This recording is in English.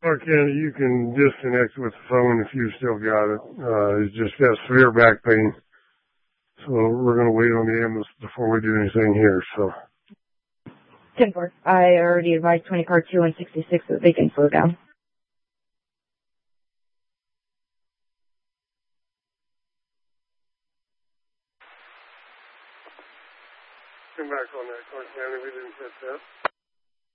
Okay, you can disconnect with the phone if you still got it. He's just got severe back pain. So we're going to wait on the ambulance before we do anything here, so. 10-4. I already advised 20 car 2 and 66 that they can slow down. Come back on that, Clark County. We didn't catch that.